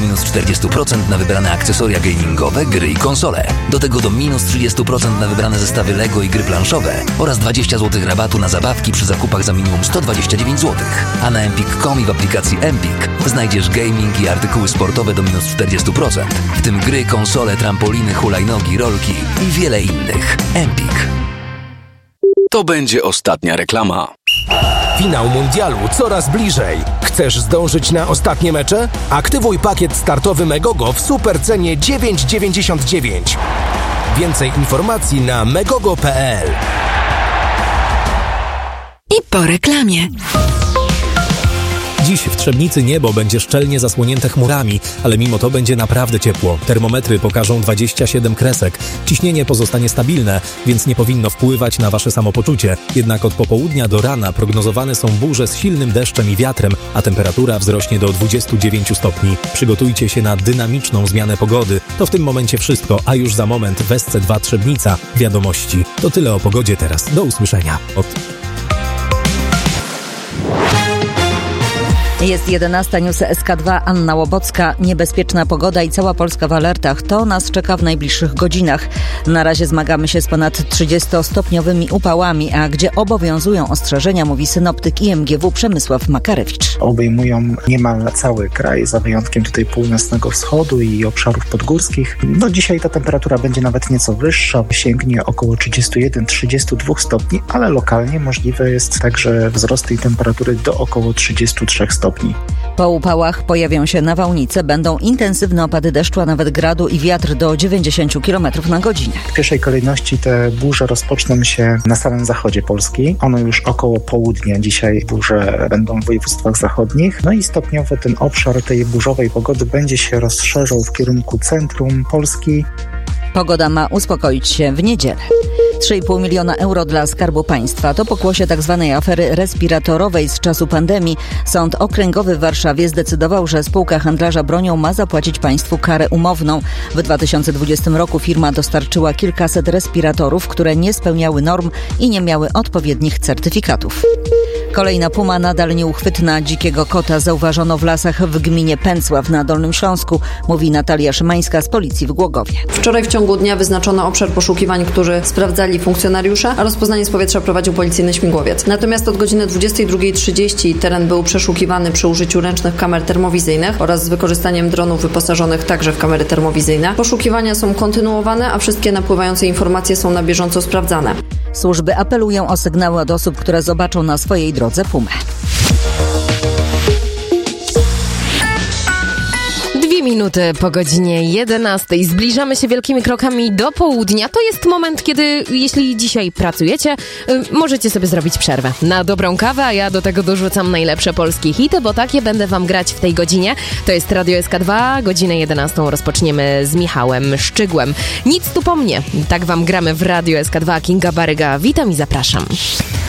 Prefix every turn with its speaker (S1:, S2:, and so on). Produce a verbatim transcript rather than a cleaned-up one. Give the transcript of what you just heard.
S1: minus czterdzieści procent na wybrane akcesoria gamingowe, gry i konsole. Do tego do minus trzydzieści procent na wybrane zestawy Lego i gry planszowe oraz dwadzieścia złotych rabatu na zabawki przy zakupach za minimum sto dwadzieścia dziewięć złotych. A na empik kropka com i w aplikacji Empik znajdziesz gaming i artykuły sportowe do minus czterdzieści procent, w tym gry, konsole, trampoliny, hulajnogi, rolki i wiele innych. Empik.
S2: To będzie ostatnia reklama.
S3: Finał mundialu coraz bliżej. Chcesz zdążyć na ostatnie mecze? Aktywuj pakiet startowy Megogo w supercenie dziewięć dziewięćdziesiąt dziewięć. Więcej informacji na megogo kropka pe el.
S4: I po reklamie.
S5: Dziś w Trzebnicy niebo będzie szczelnie zasłonięte chmurami, ale mimo to będzie naprawdę ciepło. Termometry pokażą dwadzieścia siedem kresek. Ciśnienie pozostanie stabilne, więc nie powinno wpływać na wasze samopoczucie. Jednak od popołudnia do rana prognozowane są burze z silnym deszczem i wiatrem, a temperatura wzrośnie do dwudziestu dziewięciu stopni. Przygotujcie się na dynamiczną zmianę pogody. To w tym momencie wszystko, a już za moment w S C dwa Trzebnica. Wiadomości. To tyle o pogodzie teraz. Do usłyszenia. Od...
S6: Jest jedenasta, newsy S K dwa, Anna Łobocka. Niebezpieczna pogoda i cała Polska w alertach. To nas czeka w najbliższych godzinach. Na razie zmagamy się z ponad trzydziestostopniowymi upałami, a gdzie obowiązują ostrzeżenia, mówi synoptyk I M G W Przemysław Makarewicz.
S7: Obejmują niemal cały kraj, za wyjątkiem tutaj północnego wschodu i obszarów podgórskich. No dzisiaj ta temperatura będzie nawet nieco wyższa, sięgnie około trzydziestu jeden do trzydziestu dwóch stopni, ale lokalnie możliwe jest także wzrost tej temperatury do około trzydziestu trzech stopni.
S6: Po upałach pojawią się nawałnice, będą intensywne opady deszczu, a nawet gradu i wiatr do dziewięćdziesięciu kilometrów na godzinę.
S7: W pierwszej kolejności te burze rozpoczną się na samym zachodzie Polski. Ono już około południa dzisiaj burze będą w województwach zachodnich. No i stopniowo ten obszar tej burzowej pogody będzie się rozszerzał w kierunku centrum Polski.
S6: Pogoda ma uspokoić się w niedzielę. trzy i pół miliona euro dla Skarbu Państwa. To pokłosie tzw. afery respiratorowej z czasu pandemii. Sąd Okręgowy w Warszawie zdecydował, że spółka handlarza bronią ma zapłacić państwu karę umowną. W dwa tysiące dwudziestym roku firma dostarczyła kilkaset respiratorów, które nie spełniały norm i nie miały odpowiednich certyfikatów. Kolejna puma nadal nieuchwytna. Dzikiego kota zauważono w lasach w gminie Pęcław na Dolnym Śląsku, mówi Natalia Szymańska z policji w Głogowie.
S8: Wczoraj w ciągu dnia wyznaczono obszar poszukiwań, który sprawdzali funkcjonariusze, a rozpoznanie z powietrza prowadził policyjny śmigłowiec. Natomiast od godziny dwudziestej drugiej trzydzieści teren był przeszukiwany przy użyciu ręcznych kamer termowizyjnych oraz z wykorzystaniem dronów wyposażonych także w kamery termowizyjne. Poszukiwania są kontynuowane, a wszystkie napływające informacje są na bieżąco sprawdzane.
S6: Służby apelują o sygnały od osób, które zobaczą na swojej drodze pumę.
S4: Minuty po godzinie jedenastej. Zbliżamy się wielkimi krokami do południa. To jest moment, kiedy jeśli dzisiaj pracujecie, y, możecie sobie zrobić przerwę na dobrą kawę, a ja do tego dorzucam najlepsze polskie hity, bo takie będę wam grać w tej godzinie. To jest Radio S K dwa, godzinę jedenastą rozpoczniemy z Michałem Szczygłem. Nic tu po mnie. Tak wam gramy w Radio S K dwa. Kinga Baryga, witam i zapraszam.